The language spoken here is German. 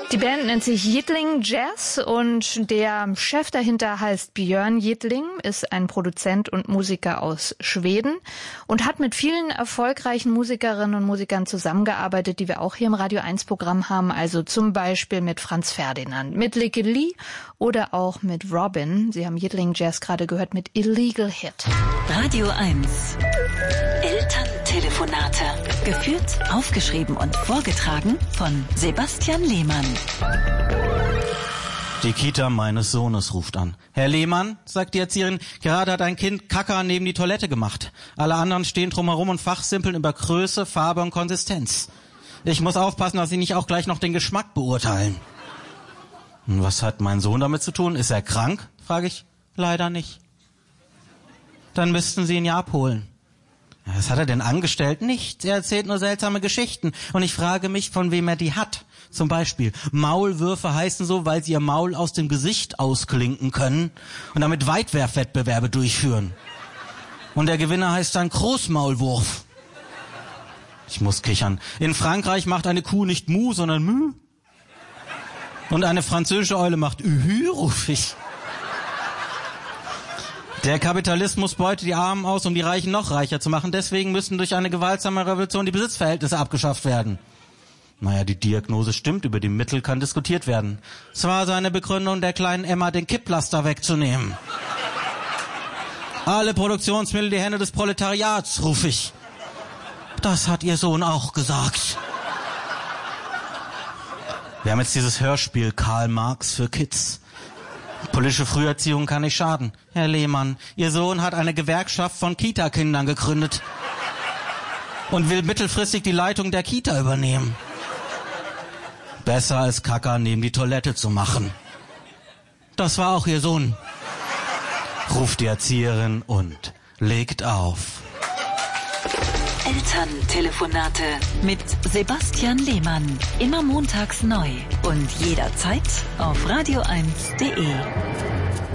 Die Band nennt sich Yitling Jazz und der Chef dahinter heißt Björn Yitling, ist ein Produzent und Musiker aus Schweden und hat mit vielen erfolgreichen Musikerinnen und Musikern zusammengearbeitet, die wir auch hier im Radio 1 Programm haben, also zum Beispiel mit Franz Ferdinand, mit Licky Lee oder auch mit Robin. Sie haben Yitling Jazz gerade gehört mit Illegal Hit. Radio 1 Elterntelefonate. Geführt, aufgeschrieben und vorgetragen von Sebastian Lehmann. Die Kita meines Sohnes ruft an. Herr Lehmann, sagt die Erzieherin, gerade hat ein Kind Kacker neben die Toilette gemacht. Alle anderen stehen drumherum und fachsimpeln über Größe, Farbe und Konsistenz. Ich muss aufpassen, dass sie nicht auch gleich noch den Geschmack beurteilen. Und was hat mein Sohn damit zu tun? Ist er krank? Frage ich. Leider nicht. Dann müssten Sie ihn ja abholen. Ja, was hat er denn angestellt? Nichts. Er erzählt nur seltsame Geschichten. Und ich frage mich, von wem er die hat. Zum Beispiel, Maulwürfe heißen so, weil sie ihr Maul aus dem Gesicht ausklinken können und damit Weitwerfwettbewerbe durchführen. Und der Gewinner heißt dann Großmaulwurf. Ich muss kichern. In Frankreich macht eine Kuh nicht Mu, sondern Mü. Und eine französische Eule macht Ühü, ruf ich. Der Kapitalismus beutet die Armen aus, um die Reichen noch reicher zu machen. Deswegen müssen durch eine gewaltsame Revolution die Besitzverhältnisse abgeschafft werden. Naja, die Diagnose stimmt, über die Mittel kann diskutiert werden. Es war seine Begründung, der kleinen Emma den Kipplaster wegzunehmen. Alle Produktionsmittel die Hände des Proletariats, ruf ich. Das hat ihr Sohn auch gesagt. Wir haben jetzt dieses Hörspiel Karl Marx für Kids. Politische Früherziehung kann nicht schaden. Herr Lehmann, Ihr Sohn hat eine Gewerkschaft von Kita-Kindern gegründet und will mittelfristig die Leitung der Kita übernehmen. Besser als Kacker neben die Toilette zu machen. Das war auch Ihr Sohn, ruft die Erzieherin und legt auf. Elterntelefonate mit Sebastian Lehmann. Immer montags neu und jederzeit auf radio1.de.